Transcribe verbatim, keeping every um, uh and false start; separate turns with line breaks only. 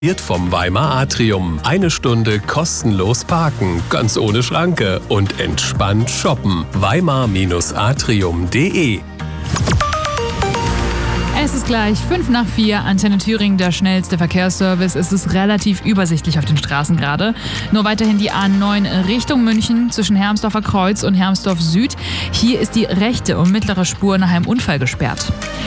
Vom Weimar Atrium. Eine Stunde kostenlos parken, ganz ohne Schranke und entspannt shoppen. weimar Atrium punkt de.
Es ist gleich fünf nach vier, Antenne Thüringen, der schnellste Verkehrsservice. Es ist relativ übersichtlich auf den Straßen gerade. Nur weiterhin die A neun Richtung München zwischen Hermsdorfer Kreuz und Hermsdorf Süd. Hier ist die rechte und mittlere Spur nach einem Unfall gesperrt.